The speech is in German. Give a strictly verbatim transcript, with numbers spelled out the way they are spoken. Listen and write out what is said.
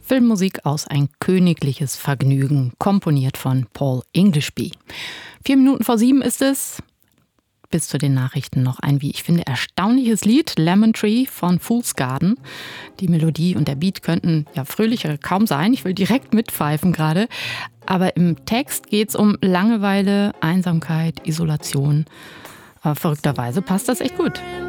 Filmmusik aus Ein königliches Vergnügen, komponiert von Paul Englishby. Vier Minuten vor sieben ist es. Bis zu den Nachrichten noch ein, wie ich finde, erstaunliches Lied, Lemon Tree von Fool's Garden. Die Melodie und der Beat könnten ja fröhlicher kaum sein. Ich will direkt mitpfeifen gerade. Aber im Text geht es um Langeweile, Einsamkeit, Isolation. Aber verrückterweise passt das echt gut.